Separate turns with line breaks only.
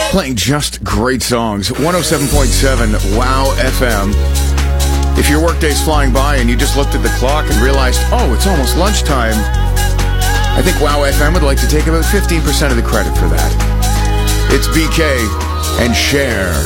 Playing just great songs. 107.7 Wow FM. If your workday's flying by and you just looked at the clock and realized, oh, it's almost lunchtime, I think Wow FM would like to take about 15% of the credit for that. It's BK and Cher.